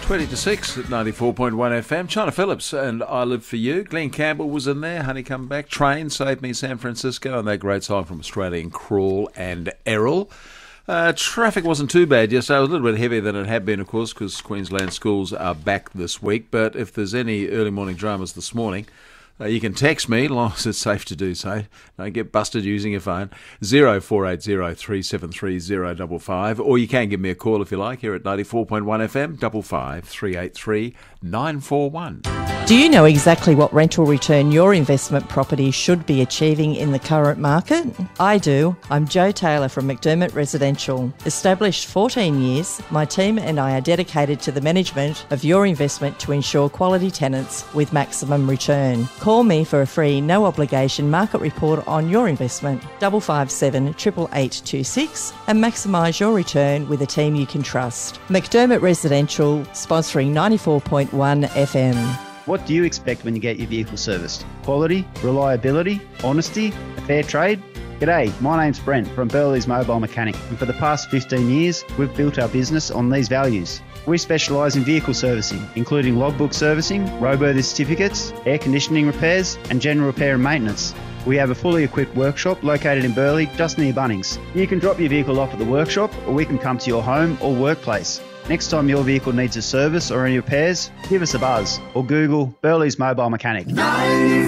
20 to 6 at 94.1 FM. China Phillips and I Live For You. Glenn Campbell was in there. Honeycomb Back. Train Saved Me San Francisco. And that great song from Australian Crawl and Errol. Traffic wasn't too bad yesterday. It was a little bit heavier than it had been, of course, because Queensland schools are back this week. But if there's any early morning dramas this morning, you can text me, as long as it's safe to do so. Don't get busted using your phone. 0480 373 055. Or you can give me a call if you like here at 94.1 FM, 55 383 941. Do you know exactly what rental return your investment property should be achieving in the current market? I do. I'm Jo Taylor from McDermott Residential. Established 14 years, my team and I are dedicated to the management of your investment to ensure quality tenants with maximum return. Call me for a free, no obligation market report on your investment, 557 88826, and maximise your return with a team you can trust. McDermott Residential, sponsoring 94.1 FM. What do you expect when you get your vehicle serviced? Quality, reliability, honesty, a fair trade? G'day, my name's Brent from Burley's Mobile Mechanic, and for the past 15 years, we've built our business on these values. We specialise in vehicle servicing, including logbook servicing, roadworthy certificates, air conditioning repairs, and general repair and maintenance. We have a fully equipped workshop located in Burleigh, just near Bunnings. You can drop your vehicle off at the workshop, or we can come to your home or workplace. Next time your vehicle needs a service or any repairs, give us a buzz or Google Burley's Mobile Mechanic.